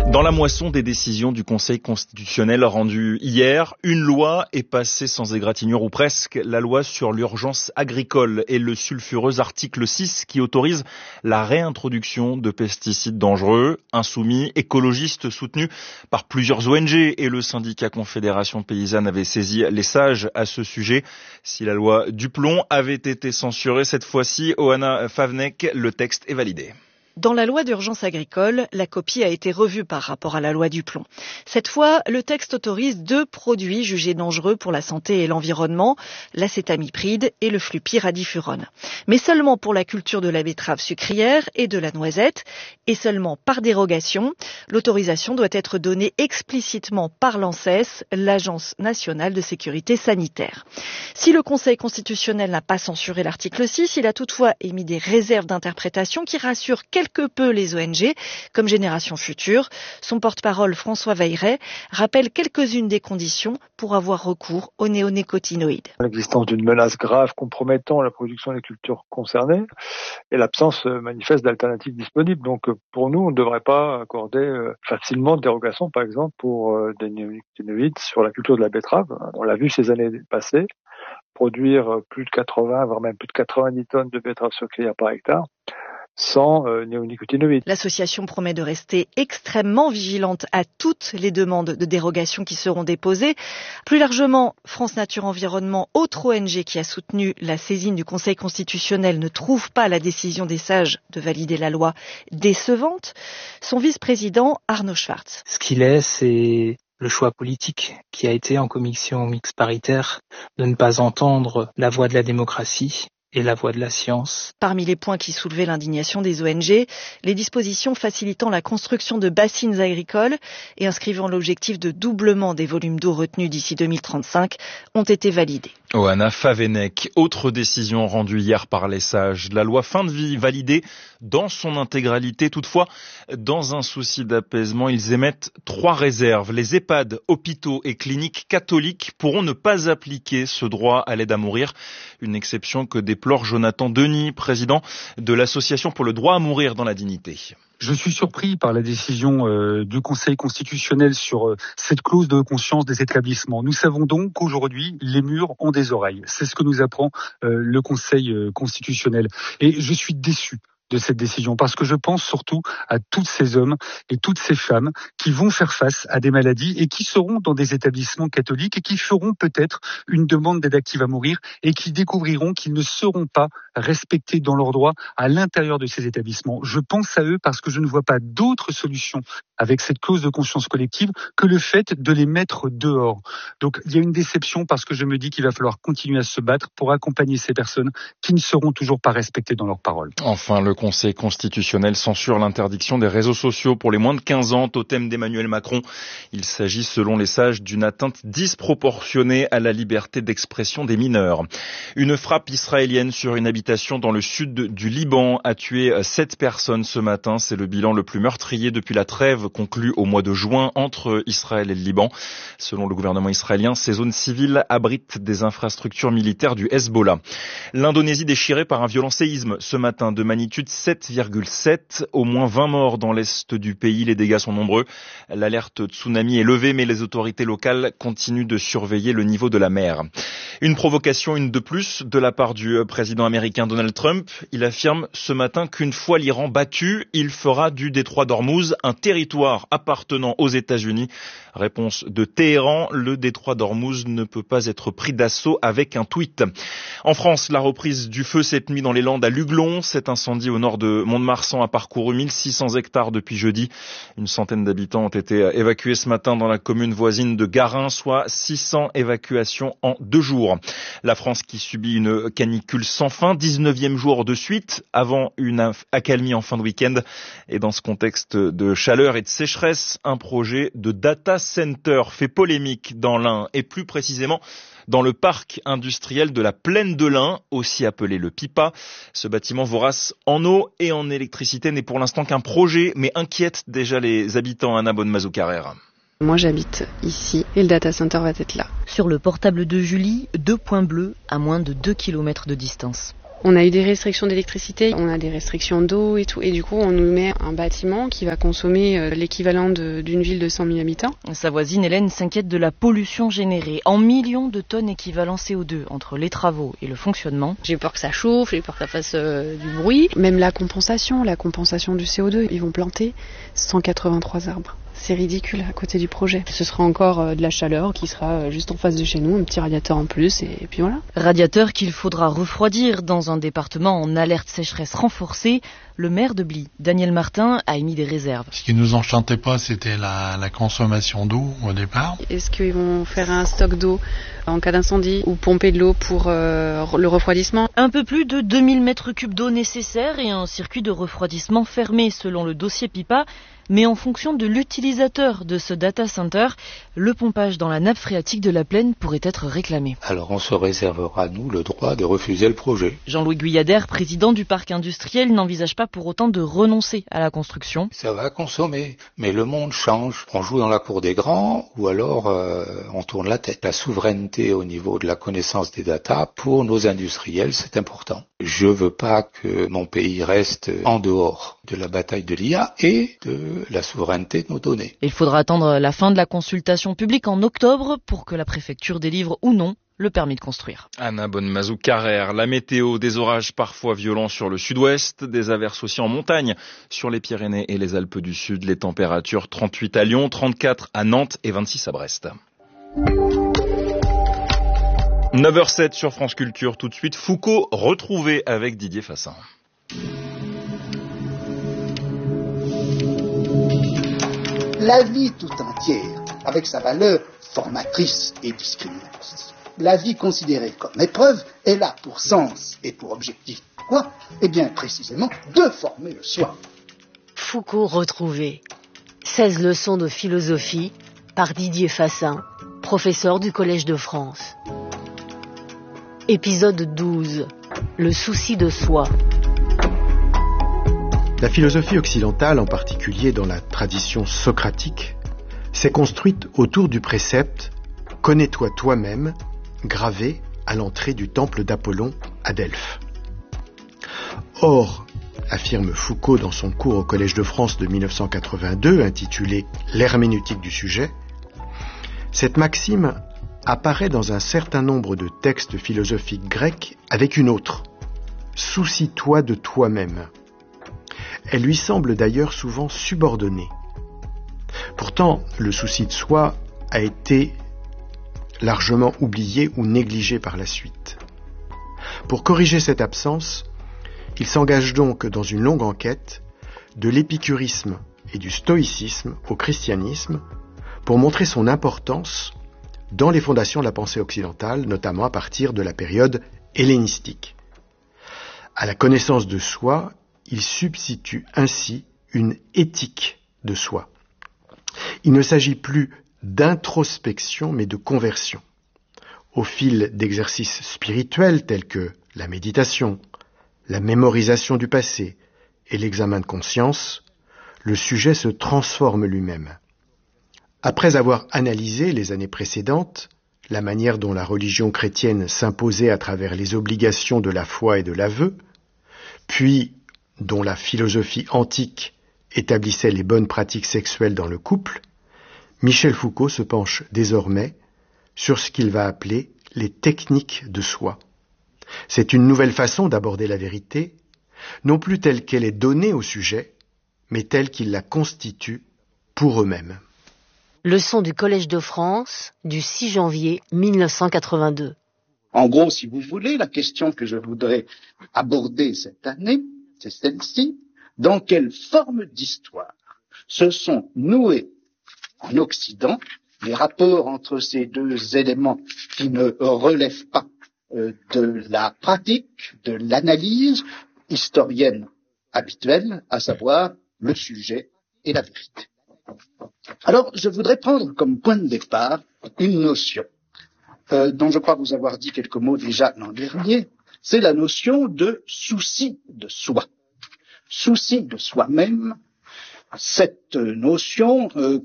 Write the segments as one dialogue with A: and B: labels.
A: Dans la moisson des décisions du Conseil constitutionnel rendues hier, une loi est passée sans égratignure ou presque, la loi sur l'urgence agricole et le sulfureux article 6 qui autorise la réintroduction de pesticides dangereux. Insoumis, écologistes soutenus par plusieurs ONG et le syndicat Confédération Paysanne avait saisi les sages à ce sujet. Si la loi Duplon avait été censurée cette fois-ci, Oana Favnek, le texte est validé.
B: Dans la loi d'urgence agricole, la copie a été revue par rapport à la loi Duplon. Cette fois, le texte autorise 2 produits jugés dangereux pour la santé et l'environnement, l'acétamipride et le flupyradifurone. Mais seulement pour la culture de la betterave sucrière et de la noisette, et seulement par dérogation. L'autorisation doit être donnée explicitement par l'ANSES, l'Agence nationale de sécurité sanitaire. Si le Conseil constitutionnel n'a pas censuré l'article 6, il a toutefois émis des réserves d'interprétation qui rassurent quelque peu les ONG, comme Génération Future. Son porte-parole, François Veilleret, rappelle quelques-unes des conditions pour avoir recours aux néonicotinoïdes.
C: L'existence d'une menace grave compromettant la production des cultures concernées et l'absence manifeste d'alternatives disponibles. Donc pour nous, on ne devrait pas accorder facilement de dérogation, par exemple, pour des néonicotinoïdes sur la culture de la betterave. On l'a vu ces années passées, produire plus de 80, voire même plus de 90 tonnes de betteraves sucrières par hectare sans néonicotinoïdes.
B: L'association promet de rester extrêmement vigilante à toutes les demandes de dérogation qui seront déposées. Plus largement, France Nature Environnement, autre ONG qui a soutenu la saisine du Conseil constitutionnel, ne trouve pas la décision des sages de valider la loi décevante. Son vice-président, Arnaud Schwartz.
D: Ce qu'il est, c'est le choix politique qui a été en commission mixte paritaire de ne pas entendre la voix de la démocratie et la voie de la science.
B: Parmi les points qui soulevaient l'indignation des ONG, les dispositions facilitant la construction de bassines agricoles et inscrivant l'objectif de doublement des volumes d'eau retenus d'ici 2035 ont été validées.
A: Oana Favnek, autre décision rendue hier par les sages. La loi fin de vie validée dans son intégralité. Toutefois, dans un souci d'apaisement, ils émettent 3 réserves. Les EHPAD, hôpitaux et cliniques catholiques pourront ne pas appliquer ce droit à l'aide à mourir. Une exception que déplore Jonathan Denis, président de l'Association pour le droit à mourir dans la dignité.
E: Je suis surpris par la décision du Conseil constitutionnel sur cette clause de conscience des établissements. Nous savons donc qu'aujourd'hui, les murs ont des oreilles. C'est ce que nous apprend le Conseil constitutionnel. Et je suis déçu de cette décision, parce que je pense surtout à tous ces hommes et toutes ces femmes qui vont faire face à des maladies et qui seront dans des établissements catholiques et qui feront peut-être une demande d'aide active à mourir et qui découvriront qu'ils ne seront pas respectés dans leurs droits à l'intérieur de ces établissements. Je pense à eux parce que je ne vois pas d'autre solution avec cette clause de conscience collective que le fait de les mettre dehors. Donc il y a une déception parce que je me dis qu'il va falloir continuer à se battre pour accompagner ces personnes qui ne seront toujours pas respectées dans leurs paroles.
A: Enfin, le Conseil constitutionnel censure l'interdiction des réseaux sociaux pour les moins de 15 ans, totem d'Emmanuel Macron. Il s'agit, selon les sages, d'une atteinte disproportionnée à la liberté d'expression des mineurs. Une frappe israélienne sur une habitation dans le sud du Liban a tué 7 personnes ce matin. C'est le bilan le plus meurtrier depuis la trêve conclue au mois de juin entre Israël et le Liban. Selon le gouvernement israélien, ces zones civiles abritent des infrastructures militaires du Hezbollah. L'Indonésie déchirée par un violent séisme ce matin de magnitude 7,7, au moins 20 morts dans l'est du pays, les dégâts sont nombreux. L'alerte tsunami est levée, mais les autorités locales continuent de surveiller le niveau de la mer. Une provocation, une de plus, de la part du président américain Donald Trump. Il affirme ce matin qu'une fois l'Iran battu, il fera du détroit d'Ormuz un territoire appartenant aux États-Unis. Réponse de Téhéran, le détroit d'Ormuz ne peut pas être pris d'assaut avec un tweet. En France, la reprise du feu cette nuit dans les Landes à Luglon. Cet incendie au nord de Mont-de-Marsan a parcouru 1600 hectares depuis jeudi. Une centaine d'habitants ont été évacués ce matin dans la commune voisine de Garin, soit 600 évacuations en 2 jours. La France qui subit une canicule sans fin, 19e jour de suite, avant une accalmie en fin de week-end. Et dans ce contexte de chaleur et de sécheresse, un projet de data center fait polémique dans l'Ain et plus précisément dans le parc industriel de la Plaine de l'Ain, aussi appelé le PIPA. Ce bâtiment vorace en eau et en électricité n'est pour l'instant qu'un projet, mais inquiète déjà les habitants. Anna Bonne-Mazou-Carrère.
F: Moi j'habite ici et le data center va être là.
G: Sur le portable de Julie, 2 points bleus à moins de 2 km de distance.
F: On a eu des restrictions d'électricité, on a des restrictions d'eau et tout. Et du coup, on nous met un bâtiment qui va consommer l'équivalent d'une ville de 100 000 habitants.
B: Sa voisine Hélène s'inquiète de la pollution générée en millions de tonnes équivalent CO2 entre les travaux et le fonctionnement.
F: J'ai peur que ça chauffe, j'ai peur que ça fasse du bruit. Même la compensation du CO2, ils vont planter 183 arbres. C'est ridicule à côté du projet. Ce sera encore de la chaleur qui sera juste en face de chez nous, un petit radiateur en plus et puis voilà.
B: Radiateur qu'il faudra refroidir dans un département en alerte sécheresse renforcée. Le maire de Bly, Daniel Martin, a émis des réserves.
G: Ce qui nous enchantait pas, c'était la consommation d'eau au départ.
F: Est-ce qu'ils vont faire un stock d'eau en cas d'incendie ou pomper de l'eau pour le refroidissement?
B: Un peu plus de 2000 mètres cubes d'eau nécessaires et un circuit de refroidissement fermé selon le dossier PIPA. Mais en fonction de l'utilisateur de ce data center, le pompage dans la nappe phréatique de la plaine pourrait être réclamé.
H: Alors on se réservera, nous, le droit de refuser le projet.
B: Jean-Louis Guyader, président du parc industriel, n'envisage pas pour autant de renoncer à la construction.
H: Ça va consommer, mais le monde change. On joue dans la cour des grands ou alors on tourne la tête. La souveraineté au niveau de la connaissance des data, pour nos industriels, c'est important. Je veux pas que mon pays reste en dehors de la bataille de l'IA et de la souveraineté de nos données.
B: Il faudra attendre la fin de la consultation publique en octobre pour que la préfecture délivre ou non le permis de construire.
A: Anna Bonnemazou-Carrère, la météo, des orages parfois violents sur le sud-ouest, des averses aussi en montagne sur les Pyrénées et les Alpes du Sud. Les températures 38 à Lyon, 34 à Nantes et 26 à Brest. 9h07 sur France Culture. Tout de suite, Foucault retrouvé avec Didier Fassin.
I: La vie tout entière, avec sa valeur formatrice et discriminatrice. La vie considérée comme épreuve est là pour sens et pour objectif. Quoi ? Eh bien, précisément, de former le soi.
J: Foucault retrouvé. 16 leçons de philosophie par Didier Fassin, professeur du Collège de France. Épisode 12. Le souci de soi.
K: La philosophie occidentale, en particulier dans la tradition socratique, s'est construite autour du précepte « Connais-toi toi-même » gravé à l'entrée du temple d'Apollon à Delphes. Or, affirme Foucault dans son cours au Collège de France de 1982, intitulé « L'herméneutique du sujet », cette maxime apparaît dans un certain nombre de textes philosophiques grecs avec une autre « Soucie-toi de toi-même ». Elle lui semble d'ailleurs souvent subordonnée. Pourtant, le souci de soi a été largement oublié ou négligé par la suite. Pour corriger cette absence, il s'engage donc dans une longue enquête de l'épicurisme et du stoïcisme au christianisme pour montrer son importance dans les fondations de la pensée occidentale, notamment à partir de la période hellénistique. À la connaissance de soi, il substitue ainsi une éthique de soi. Il ne s'agit plus d'introspection, mais de conversion. Au fil d'exercices spirituels tels que la méditation, la mémorisation du passé et l'examen de conscience, le sujet se transforme lui-même. Après avoir analysé les années précédentes, la manière dont la religion chrétienne s'imposait à travers les obligations de la foi et de l'aveu, puis dont la philosophie antique établissait les bonnes pratiques sexuelles dans le couple, Michel Foucault se penche désormais sur ce qu'il va appeler les techniques de soi. C'est une nouvelle façon d'aborder la vérité, non plus telle qu'elle est donnée au sujet, mais telle qu'ils la constituent pour eux-mêmes.
J: Leçon du Collège de France du 6 janvier 1982.
I: En gros, si vous voulez, la question que je voudrais aborder cette année, c'est celle-ci. Dans quelle forme d'histoire se sont noués en Occident les rapports entre ces deux éléments qui ne relèvent pas de la pratique, de l'analyse historienne habituelle, à savoir le sujet et la vérité. Alors, je voudrais prendre comme point de départ une notion dont je crois vous avoir dit quelques mots déjà l'an dernier, c'est la notion de souci de soi. Souci de soi-même, cette notion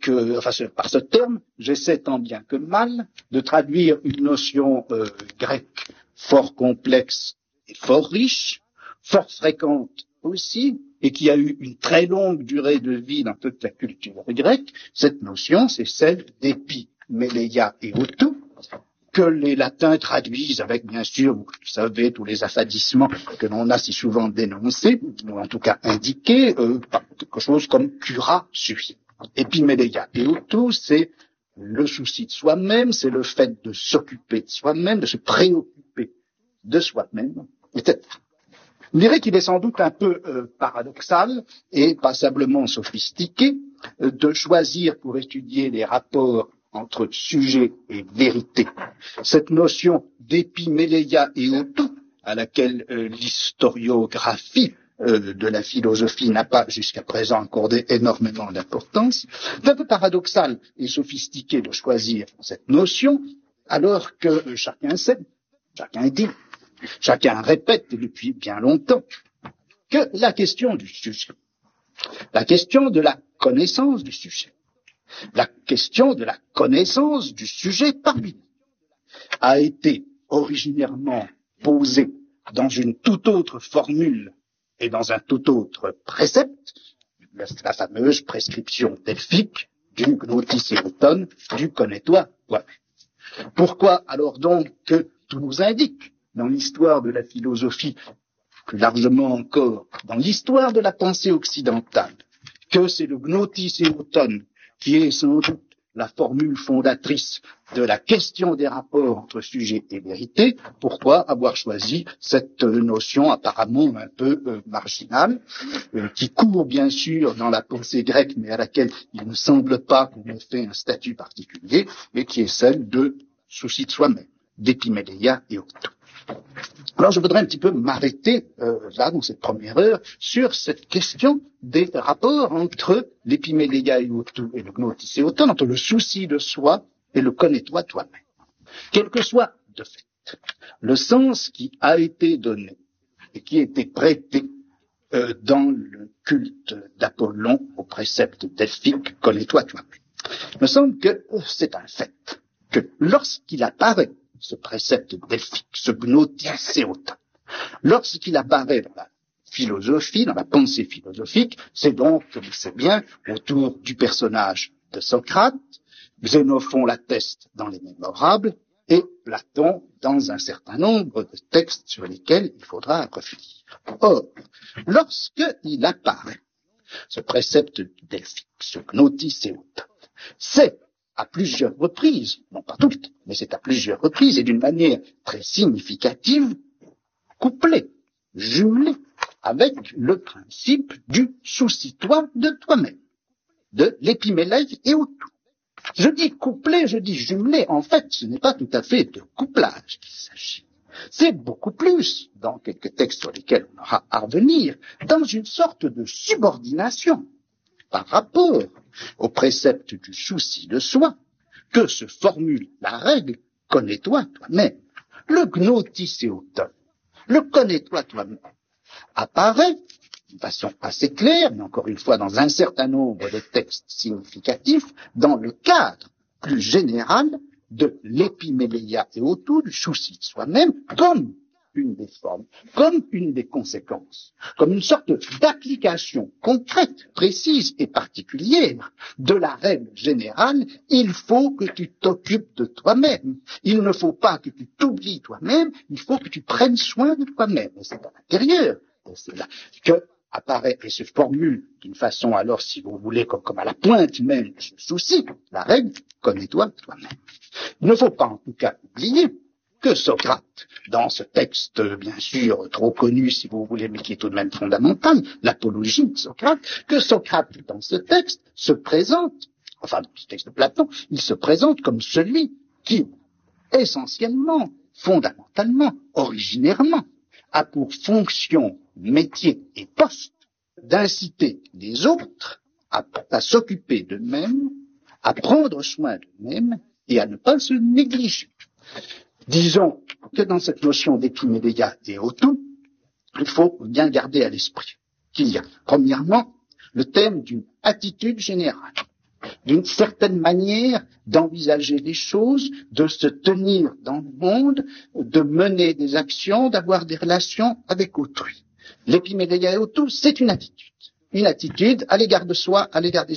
I: par ce terme, j'essaie tant bien que mal de traduire une notion grecque fort complexe est fort riche, fort fréquente aussi, et qui a eu une très longue durée de vie dans toute la culture grecque. Cette notion, c'est celle d'épiméléia et autou, que les latins traduisent avec, bien sûr, vous savez, tous les affadissements que l'on a si souvent dénoncés, ou en tout cas indiqués, par quelque chose comme cura sui. Épiméléia et autou, c'est le souci de soi-même, c'est le fait de s'occuper de soi-même, de se préoccuper de soi-même, etc. On dirait qu'il est sans doute un peu paradoxal et passablement sophistiqué de choisir pour étudier les rapports entre sujet et vérité cette notion d'épiméléia et autou, à laquelle l'historiographie de la philosophie n'a pas jusqu'à présent accordé énormément d'importance. C'est un peu paradoxal et sophistiqué de choisir cette notion, alors que chacun sait, chacun dit, chacun répète depuis bien longtemps que la question du sujet, la question de la connaissance du sujet, la question de la connaissance du sujet parmi nous a été originairement posée dans une toute autre formule et dans un tout autre précepte, la fameuse prescription delphique du gnotisséoton, du connais-toi toi-même. Pourquoi alors donc que tout nous indique dans l'histoire de la philosophie, plus largement encore dans l'histoire de la pensée occidentale, que c'est le gnotisséoton qui est sans doute la formule fondatrice de la question des rapports entre sujet et vérité? Pourquoi avoir choisi cette notion apparemment un peu marginale, qui court bien sûr dans la pensée grecque, mais à laquelle il ne semble pas qu'on ait fait un statut particulier, et qui est celle de souci de soi-même, d'épiméléia et autou. Alors je voudrais un petit peu m'arrêter là dans cette première heure sur cette question des rapports entre l'épiméléia et autou et le gnotisséoton, entre le souci de soi et le connais-toi toi-même. Quel que soit de fait le sens qui a été donné et qui a été prêté dans le culte d'Apollon au précepte delphique connais-toi toi-même, il me semble que c'est un fait que lorsqu'il apparaît ce précepte delphique, ce gnotisséoton, lorsqu'il apparaît dans la philosophie, dans la pensée philosophique, c'est donc, comme on sait bien, autour du personnage de Socrate, Xénophon l'atteste dans les Mémorables, et Platon dans un certain nombre de textes sur lesquels il faudra revenir. Or, lorsqu'il apparaît, ce précepte delphique, ce gnotisséoton, c'est à plusieurs reprises, non pas toutes, mais c'est à plusieurs reprises et d'une manière très significative, couplé, jumelé avec le principe du soucie-toi de toi-même, de l'épiméléia et autou. Je dis couplé, je dis jumelé, en fait, ce n'est pas tout à fait de couplage qu'il s'agit. C'est beaucoup plus, dans quelques textes sur lesquels on aura à revenir, dans une sorte de subordination par rapport au précepte du souci de soi, que se formule la règle « connais-toi toi-même ». Le gnotisséoton, le « connais-toi toi-même », apparaît de façon assez claire, mais encore une fois dans un certain nombre de textes significatifs, dans le cadre plus général de l'épiméléia et autou, du souci de soi-même, comme une des formes, comme une des conséquences, comme une sorte d'application concrète, précise et particulière de la règle générale, il faut que tu t'occupes de toi-même. Il ne faut pas que tu t'oublies toi-même, il faut que tu prennes soin de toi-même. Et c'est à l'intérieur de cela que apparaît et se formule d'une façon alors, si vous voulez, comme à la pointe même de ce souci, la règle, connais-toi toi-même. Il ne faut pas en tout cas oublier que Socrate, dans ce texte, bien sûr, trop connu, si vous voulez, mais qui est tout de même fondamental, l'apologie de Socrate, que Socrate, dans ce texte, se présente, enfin, dans ce texte de Platon, il se présente comme celui qui, essentiellement, fondamentalement, originairement, a pour fonction, métier et poste d'inciter les autres à s'occuper d'eux-mêmes, à prendre soin d'eux-mêmes et à ne pas se négliger. Disons que dans cette notion d'épiméléia et autou, il faut bien garder à l'esprit qu'il y a, premièrement, le thème d'une attitude générale, d'une certaine manière d'envisager les choses, de se tenir dans le monde, de mener des actions, d'avoir des relations avec autrui. L'epimédeia autou, c'est une attitude à l'égard de soi, à l'égard des